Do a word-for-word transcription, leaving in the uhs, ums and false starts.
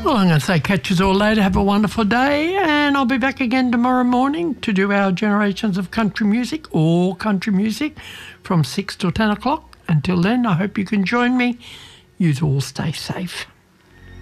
Well, I'm going to say catch us all later. Have a wonderful day, and I'll be back again tomorrow morning to do our Generations of Country Music, all country music, from six till ten o'clock. Until then, I hope you can join me. You all stay safe.